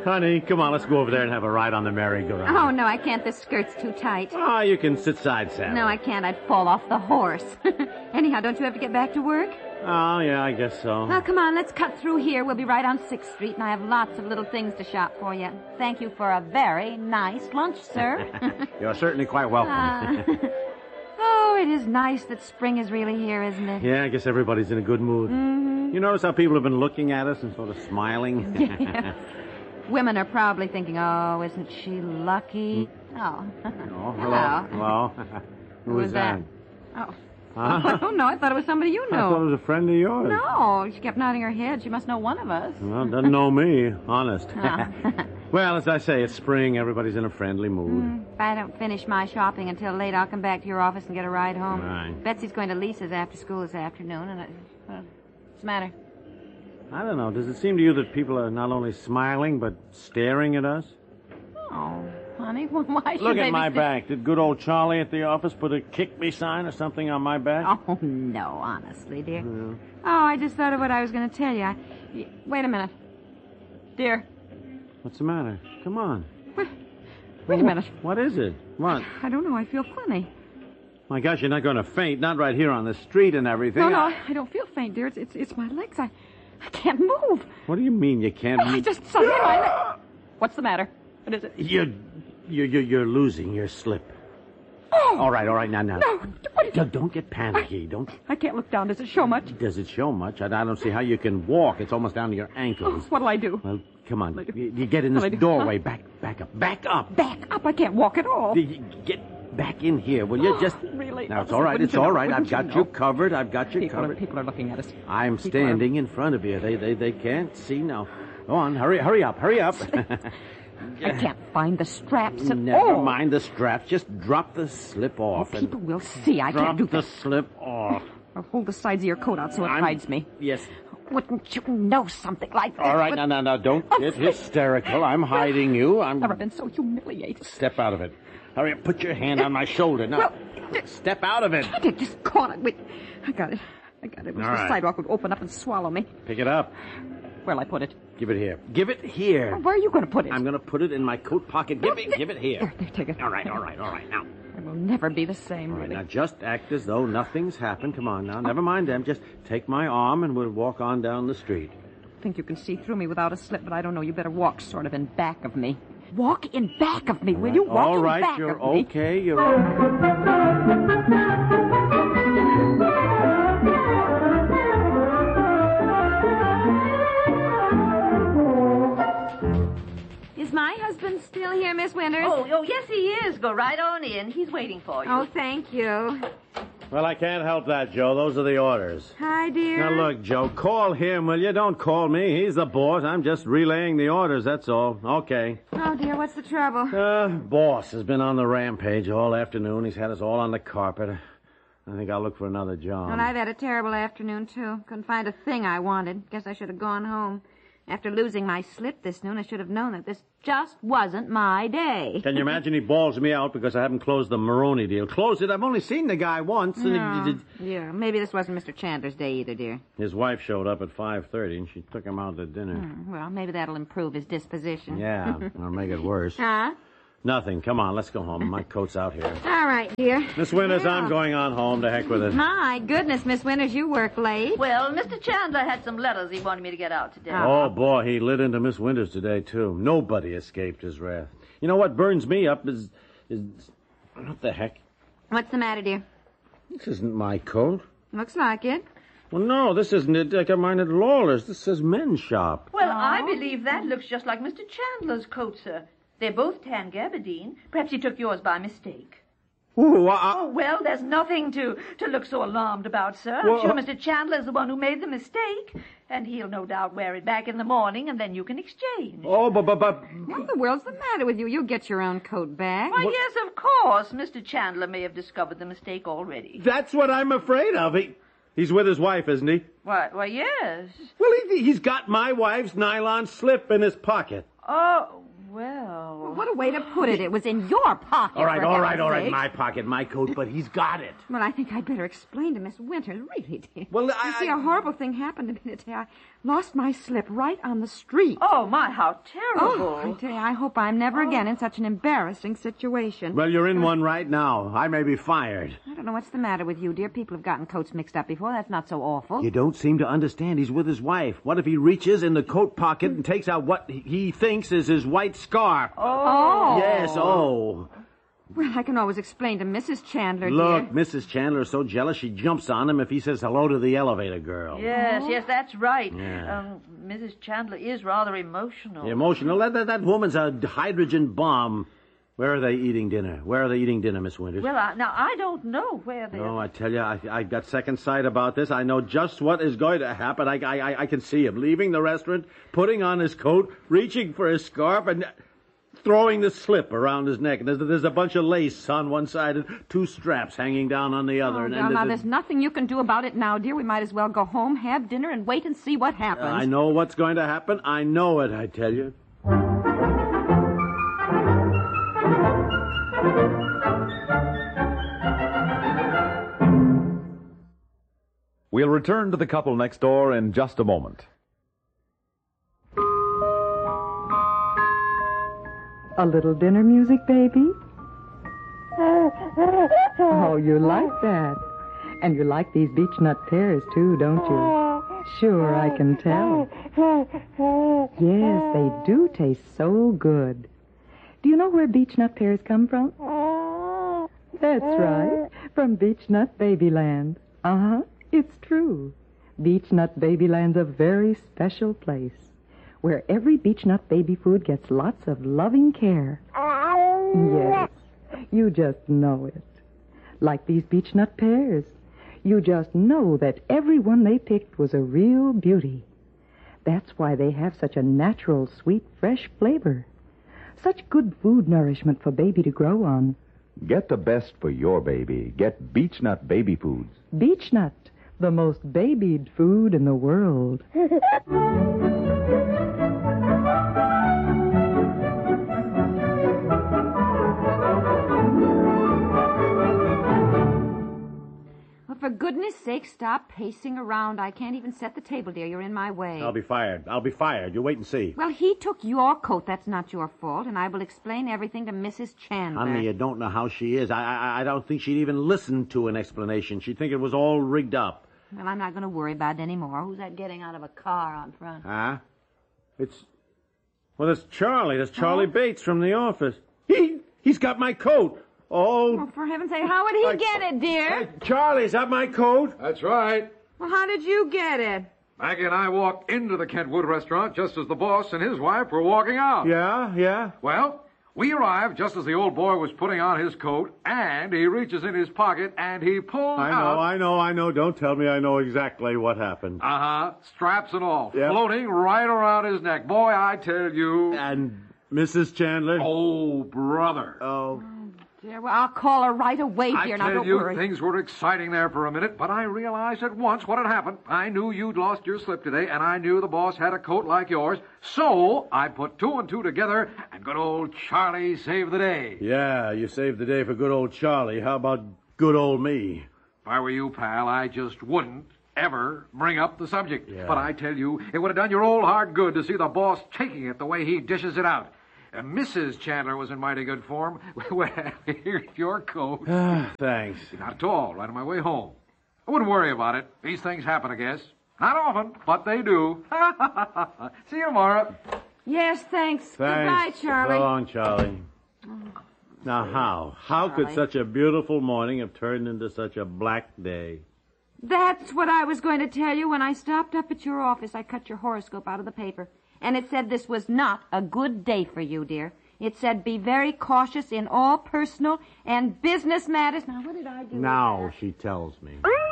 Honey, come on, let's go over there and have a ride on the merry-go-round. Oh, no, I can't. This skirt's too tight. Oh, you can sit side saddle. No, I can't. I'd fall off the horse. Anyhow, don't you have to get back to work? Oh, yeah, I guess so. Well, come on, let's cut through here. We'll be right on 6th Street, and I have lots of little things to shop for you. Thank you for a very nice lunch, sir. You're certainly quite welcome. Oh, it is nice that spring is really here, isn't it? Yeah, I guess everybody's in a good mood. Mm-hmm. You notice how people have been looking at us and sort of smiling? Yes. Women are probably thinking, oh, isn't she lucky? Oh. Oh, hello. Who is that? Oh. Huh? I don't know. I thought it was somebody you I know. thought it was a friend of yours. No, she kept nodding her head. She must know one of us. Well, doesn't know me, honest. Oh. Well, as I say, it's spring. Everybody's in a friendly mood. If I don't finish my shopping until late, I'll come back to your office and get a ride home. Right. Betsy's going to Lisa's after school this afternoon, and what's the matter? I don't know. Does it seem to you that people are not only smiling, but staring at us? Oh, honey, well, why should Look they at my be back. Did good old Charlie at the office put a kick me sign or something on my back? Oh, no, honestly, dear. Yeah. Oh, I just thought of what I was going to tell you. Wait a minute. Dear. What's the matter? Come on. Wait a minute. What is it? What? I don't know. I feel funny. My gosh, you're not going to faint. Not right here on the street and everything. No, I don't feel faint, dear. It's my legs. I can't move. What do you mean you can't I move? just suddenly my leg. What's the matter? What is it? You're losing your slip. Oh! All right, now. No, what is it? Don't get panicky. Don't. I can't look down. Does it show much? Does it show much? I don't see how you can walk. It's almost down to your ankles. What'll I do? Well, come on. What'll I do? You get in this What'll I do? doorway. Huh? Back up. Back up. Back up. I can't walk at all. Get back in here, will you? Just. Really? Now, it's all right. It's all right. I've got you covered. I've got you covered. People are looking at us. I'm standing in front of you. They can't see now. Go on. Hurry up. I can't find the straps at all. Never mind the straps. Just drop the slip off. People will see. I Drop can't do the that. slip off. Or hold the sides of your coat out so it hides me. Yes. Wouldn't you know something like that? All right, now, don't get hysterical. I'm hiding you. I've never been so humiliated. Step out of it. Hurry up. Put your hand on my shoulder. Now, step out of it. I just caught it. Wait, I got it. It was All the right. sidewalk would open up and swallow me. Pick it up. Where'll I put it? Give it here. Give it here. Where are you going to put it? I'm going to put it in my coat pocket. Give it here. There, take it. All right. Now. I will never be the same, All right, really. now just act as though nothing's happened. Come on now. Never mind them. Just take my arm and we'll walk on down the street. I think you can see through me without a slip, but I don't know. You better walk sort of in back of me. Walk in back of me, will you? Walk All in right, back you're of me. okay. You're Is my husband still here, Miss Winters? Oh, yes, he is. Go right on in. He's waiting for you. Oh, thank you. Well, I can't help that, Joe. Those are the orders. Hi, dear. Now, look, Joe, call him, will you? Don't call me. He's the boss. I'm just relaying the orders, that's all. Okay. Oh, dear, what's the trouble? Boss has been on the rampage all afternoon. He's had us all on the carpet. I think I'll look for another job. Well, I've had a terrible afternoon, too. Couldn't find a thing I wanted. Guess I should have gone home. After losing my slip this noon, I should have known that this just wasn't my day. Can you imagine he balls me out because I haven't closed the Maroney deal? Closed it? I've only seen the guy once. And Yeah, maybe this wasn't Mr. Chandler's day either, dear. His wife showed up at 5:30 and she took him out to dinner. Well, maybe that'll improve his disposition. Yeah, or make it worse. Huh? Nothing. Come on, let's go home. My coat's out here. All right, dear. Miss Winters, Yeah. I'm going on home. To heck with it. My goodness, Miss Winters, you work late. Well, Mr. Chandler had some letters he wanted me to get out today. Oh, boy, he lit into Miss Winters today, too. Nobody escaped his wrath. You know what burns me up is... What the heck? What's the matter, dear? This isn't my coat. Looks like it. Well, no, this isn't it. I got mine at Lawler's. This says men's shop. Well, I believe that looks just like Mr. Chandler's coat, sir. They're both tan gabardine. Perhaps he took yours by mistake. Ooh, Oh, well, there's nothing to look so alarmed about, sir. I'm sure Mr. Chandler's the one who made the mistake, and he'll no doubt wear it back in the morning, and then you can exchange. Oh, but... What in the world's the matter with you? You'll get your own coat back. Why, yes, of course. Mr. Chandler may have discovered the mistake already. That's what I'm afraid of. He's with his wife, isn't he? Why, yes. Well, he's got my wife's nylon slip in his pocket. Oh, well. What a way to put it. It was in your pocket. All right, for all heaven's right. sake. My pocket, my coat, but he's got it. Well, I think I'd better explain to Miss Winters, really, dear. Well, You see, a horrible thing happened to me today. Lost my slip right on the street. Oh, my, how terrible. Oh, I tell you, I hope I'm never again in such an embarrassing situation. Well, you're in one right now. I may be fired. I don't know what's the matter with you, dear. People have gotten coats mixed up before. That's not so awful. You don't seem to understand. He's with his wife. What if he reaches in the coat pocket and takes out what he thinks is his white scarf? Oh. Yes, oh. Well, I can always explain to Mrs. Chandler, Look, dear. Mrs. Chandler is so jealous she jumps on him if he says hello to the elevator girl. Yes, that's right. Yeah. Mrs. Chandler is rather emotional. Emotional. That woman's a hydrogen bomb. Where are they eating dinner? Where are they eating dinner, Miss Winters? Well, now, I don't know where they No, are. I tell you, I got second sight about this. I know just what is going to happen. I can see him leaving the restaurant, putting on his coat, reaching for his scarf, and throwing the slip around his neck. There's a bunch of lace on one side and two straps hanging down on the other. Now, there's nothing you can do about it now, dear. We might as well go home, have dinner, and wait and see what happens. I know what's going to happen. I know it, I tell you. We'll return to the couple next door in just a moment. A little dinner music, baby? Oh, you like that. And you like these beechnut pears, too, don't you? Sure, I can tell. Yes, they do taste so good. Do you know where beechnut pears come from? That's right, from Beechnut Babyland. Uh-huh, it's true. Beechnut Babyland's a very special place, where every beechnut baby food gets lots of loving care. Yes, you just know it. Like these beechnut pears. You just know that every one they picked was a real beauty. That's why they have such a natural, sweet, fresh flavor. Such good food nourishment for baby to grow on. Get the best for your baby. Get Beechnut Baby Foods. Beechnut, the most babied food in the world. Well, for goodness sake, stop pacing around. I can't even set the table, dear. You're in my way. I'll be fired. You wait and see. Well, he took your coat. That's not your fault, and I will explain everything to Mrs. Chandler. Honey, you don't know how she is. I don't think she'd even listen to an explanation. She'd think it was all rigged up. Well, I'm not going to worry about it anymore. Who's that getting out of a car on front? Huh? That's Charlie. That's Charlie Bates from the office. He's got my coat. Oh, for heaven's sake, how would he get it, dear? Hey, Charlie, is that my coat? That's right. Well, how did you get it? Maggie and I walked into the Kentwood restaurant just as the boss and his wife were walking out. Yeah. Well, we arrived just as the old boy was putting on his coat, and he reaches in his pocket, and he pulls out... I know. Don't tell me I know exactly what happened. Straps and all, Yep. floating right around his neck. Boy, I tell you... And Mrs. Chandler? Oh, brother. Oh. Dear, well, I'll call her right away, dear. Now, I tell don't you, worry. things were exciting there for a minute, but I realized at once what had happened. I knew you'd lost your slip today, and I knew the boss had a coat like yours. So I put two and two together, and good old Charlie saved the day. Yeah, you saved the day for good old Charlie. How about good old me? If I were you, pal, I just wouldn't ever bring up the subject. Yeah. But I tell you, it would have done your old heart good to see the boss taking it the way he dishes it out. Mrs. Chandler was in mighty good form. Well, here's your coat. Thanks. Not at all. Right on my way home. I wouldn't worry about it. These things happen, I guess. Not often, but they do. See you tomorrow. Yes, thanks. Goodbye, Charlie. So long, Charlie. Now, how could Charlie. such a beautiful morning have turned into such a black day? That's what I was going to tell you. When I stopped up at your office, I cut your horoscope out of the paper. And it said this was not a good day for you, dear. It said be very cautious in all personal and business matters. Now, what did I do? Now she tells me.